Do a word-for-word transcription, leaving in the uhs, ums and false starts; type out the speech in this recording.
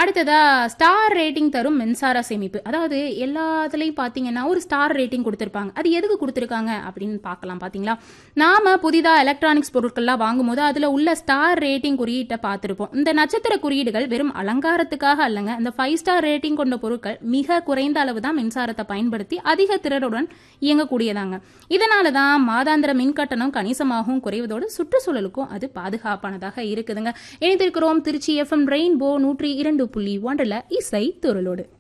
அடுத்ததா star rating தரும் மின்சார சேமிப்பு. அதாவது எல்லாத்துலயும் பாத்தீங்கன்னா ஒரு ஸ்டார் ரேட்டிங் கொடுத்திருப்பாங்க. அது எதுக்கு கொடுத்திருக்காங்க அப்படின்னு பார்க்கலாம். பாத்தீங்களா, நாம புதிதா எலக்ட்ரானிக்ஸ் பொருட்கள்லாம் வாங்கும்போது அதுல உள்ள ஸ்டார் ரேட்டிங் குறியீட்டை பார்த்திருப்போம். இந்த நட்சத்திர குறியீடுகள் வெறும் அலங்காரத்துக்காக அல்லங்க. இந்த ஃபைவ் ஸ்டார் ரேட்டிங் கொண்ட பொருட்கள் மிக குறைந்த அளவு தான் மின்சாரத்தை பயன்படுத்தி அதிக திறனுடன் இயங்கக்கூடியதாங்க. இதனாலதான் மாதாந்திர மின் கட்டணம் கணிசமாகவும் குறைவதோடு சுற்றுச்சூழலுக்கும் அது பாதுகாப்பானதாக இருக்குதுங்க. இணைந்திருக்கிறோம் திருச்சி எஃப்எம் ரெயின்போ நூற்றி இரண்டு புள்ளி ஒன்றுல இசை துறளோடு.